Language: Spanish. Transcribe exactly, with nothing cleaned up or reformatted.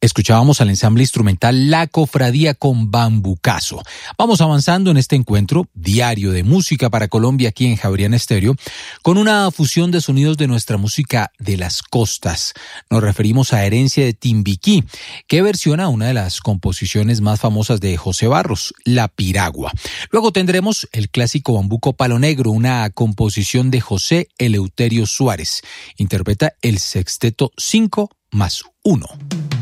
Escuchábamos al ensamble instrumental La Cofradía con Bambucazo. Vamos avanzando en este encuentro diario de música para Colombia aquí en Javeriana Estéreo con una fusión de sonidos de nuestra música de las costas. Nos referimos a Herencia de Timbiquí, que versiona una de las composiciones más famosas de José Barros, La Piragua. Luego tendremos el clásico Bambuco Palo Negro, una composición de José Eleuterio Suárez. Interpreta el sexteto cinco más uno.